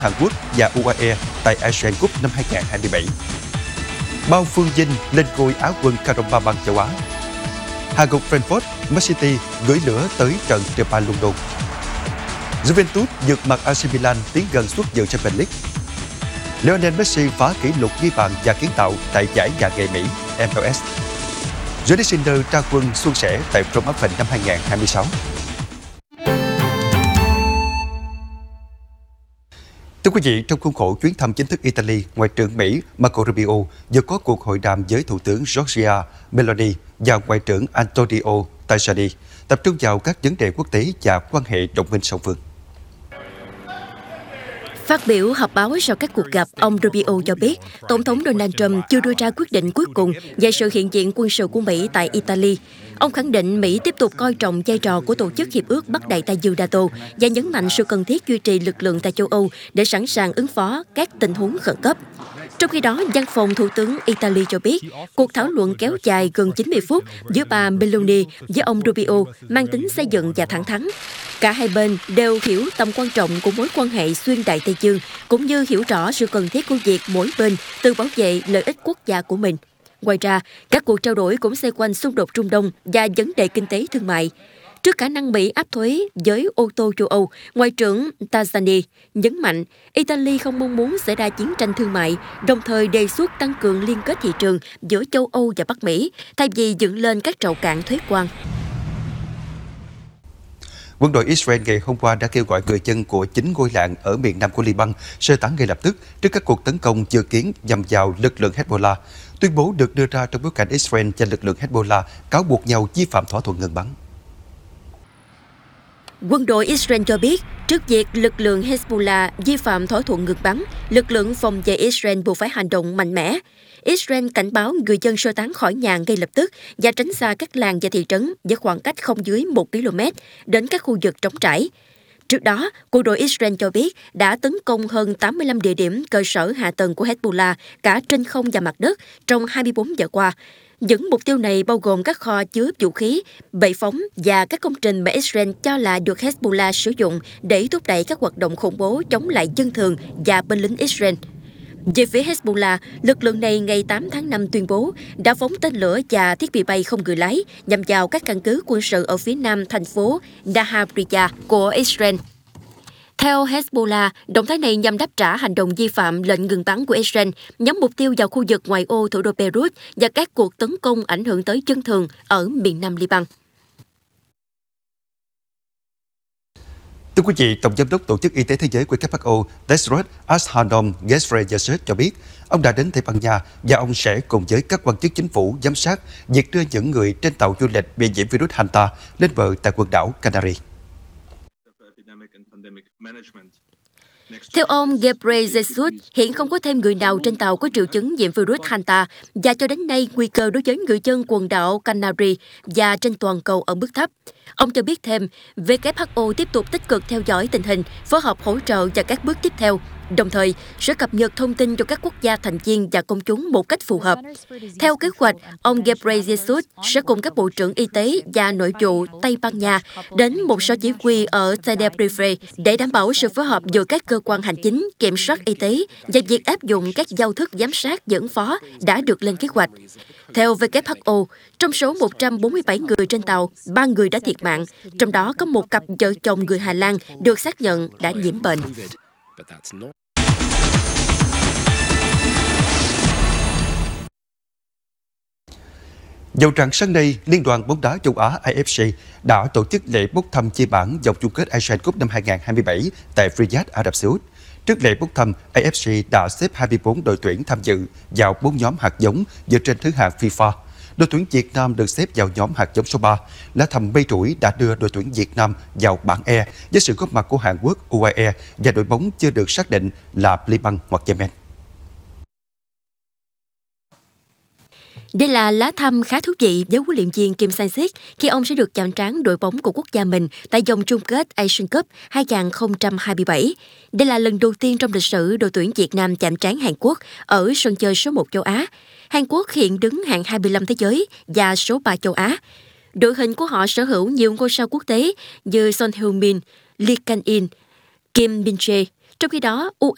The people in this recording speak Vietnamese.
Hàn Quốc và UAE tại Asian Cup năm 2027. Bao Phương Dinh lên ngôi Á quân Carabao bang châu Á. Hạ gục Frankfurt, Man City gửi lửa tới trận Derby London. Juventus vượt mặt AC Milan tiến gần suất dự Champions League. Lionel Messi phá kỷ lục ghi bàn và kiến tạo tại giải nhà nghề Mỹ MLS. Jannik Sinner ra quân suôn sẻ tại Rome Open năm 2026. Thưa quý vị, trong khuôn khổ chuyến thăm chính thức Italy, Ngoại trưởng Mỹ Marco Rubio vừa có cuộc hội đàm với Thủ tướng Giorgia Meloni và Ngoại trưởng Antonio Tajani, tập trung vào các vấn đề quốc tế và quan hệ đồng minh song phương. Phát biểu họp báo sau các cuộc gặp, ông Rubio cho biết Tổng thống Donald Trump chưa đưa ra quyết định cuối cùng về sự hiện diện quân sự của Mỹ tại Italy. Ông khẳng định Mỹ tiếp tục coi trọng vai trò của Tổ chức Hiệp ước Bắc Đại Tây Dương NATO và nhấn mạnh sự cần thiết duy trì lực lượng tại châu Âu để sẵn sàng ứng phó các tình huống khẩn cấp. Trong khi đó, văn phòng Thủ tướng Italy cho biết cuộc thảo luận kéo dài gần 90 phút giữa bà Meloni với ông Rubio mang tính xây dựng và thẳng thắn. Cả hai bên đều hiểu tầm quan trọng của mối quan hệ xuyên Đại Tây Dương, cũng như hiểu rõ sự cần thiết của việc mỗi bên tự bảo vệ lợi ích quốc gia của mình. Ngoài ra, các cuộc trao đổi cũng xoay quanh xung đột Trung Đông và vấn đề kinh tế thương mại. Trước khả năng Mỹ áp thuế với ô tô châu Âu, Ngoại trưởng Tajani nhấn mạnh Italy không mong muốn xảy ra chiến tranh thương mại, đồng thời đề xuất tăng cường liên kết thị trường giữa châu Âu và Bắc Mỹ, thay vì dựng lên các rào cản thuế quan. Quân đội Israel ngày hôm qua đã kêu gọi người dân của 9 ngôi làng ở miền nam của Liban sơ tán ngay lập tức trước các cuộc tấn công dự kiến nhằm vào lực lượng Hezbollah. Tuyên bố được đưa ra trong bối cảnh Israel và lực lượng Hezbollah cáo buộc nhau vi phạm thỏa thuận ngừng bắn. Quân đội Israel cho biết, trước việc lực lượng Hezbollah vi phạm thỏa thuận ngừng bắn, lực lượng phòng vệ Israel buộc phải hành động mạnh mẽ. Israel cảnh báo người dân sơ tán khỏi nhà ngay lập tức và tránh xa các làng và thị trấn với khoảng cách không dưới 1 km đến các khu vực trống trải. Trước đó, quân đội Israel cho biết đã tấn công hơn 85 địa điểm cơ sở hạ tầng của Hezbollah cả trên không và mặt đất trong 24 giờ qua. Những mục tiêu này bao gồm các kho chứa vũ khí, bệ phóng và các công trình mà Israel cho là được Hezbollah sử dụng để thúc đẩy các hoạt động khủng bố chống lại dân thường và binh lính Israel. Về phía Hezbollah, lực lượng này ngày 8 tháng 5 tuyên bố đã phóng tên lửa và thiết bị bay không người lái nhằm vào các căn cứ quân sự ở phía nam thành phố Nahariya của Israel. Theo Hezbollah, động thái này nhằm đáp trả hành động vi phạm lệnh ngừng bắn của Israel, nhắm mục tiêu vào khu vực ngoại ô thủ đô Beirut và các cuộc tấn công ảnh hưởng tới dân thường ở miền nam Liban. Thưa quý vị, Tổng giám đốc Tổ chức Y tế Thế giới WHO Tedros Adhanom Ghebreyesus cho biết ông đã đến Tây Ban Nha và ông sẽ cùng với các quan chức chính phủ giám sát việc đưa những người trên tàu du lịch bị nhiễm virus Hanta lên bờ tại quần đảo Canary. Theo ông Ghebreyesus, hiện không có thêm người nào trên tàu có triệu chứng nhiễm virus Hanta và cho đến nay nguy cơ đối với người dân quần đảo Canary và trên toàn cầu ở mức thấp. Ông cho biết thêm, WHO tiếp tục tích cực theo dõi tình hình, phối hợp hỗ trợ và các bước tiếp theo, đồng thời sẽ cập nhật thông tin cho các quốc gia thành viên và công chúng một cách phù hợp. Theo kế hoạch, ông Ghebreyesus sẽ cùng các bộ trưởng y tế và nội vụ Tây Ban Nha đến một số chỉ huy ở Tenerife để đảm bảo sự phối hợp giữa các cơ quan hành chính, kiểm soát y tế và việc áp dụng các giao thức giám sát và ứng phó đã được lên kế hoạch. Theo WHO, trong số 147 người trên tàu, 3 người đã thiệt mạng, trong đó có một cặp vợ chồng người Hà Lan được xác nhận đã nhiễm bệnh. Dầu rằng sáng nay, Liên đoàn bóng đá châu Á AFC đã tổ chức lễ bốc thăm chia bảng vòng chung kết Asian Cup năm 2027 tại Riyadh, Ả Rập Xê Út. Trước lễ bốc thăm, AFC đã xếp 24 đội tuyển tham dự vào 4 nhóm hạt giống dựa trên thứ hạng FIFA. Đội tuyển Việt Nam được xếp vào nhóm hạt giống số 3. Lá thăm mây trũi đã đưa đội tuyển Việt Nam vào bảng E với sự góp mặt của Hàn Quốc, UAE và đội bóng chưa được xác định là Liban hoặc Yemen. Đây là lá thăm khá thú vị với huấn luyện viên Kim Sang-sik khi ông sẽ được chạm trán đội bóng của quốc gia mình tại vòng chung kết Asian Cup 2027. Đây là lần đầu tiên trong lịch sử đội tuyển Việt Nam chạm trán Hàn Quốc ở sân chơi số 1 châu Á. Hàn Quốc hiện đứng hạng 25 thế giới và số 3 châu Á. Đội hình của họ sở hữu nhiều ngôi sao quốc tế như Son Heung-min, Lee Kang-in, Kim Min-jae. Trong khi đó,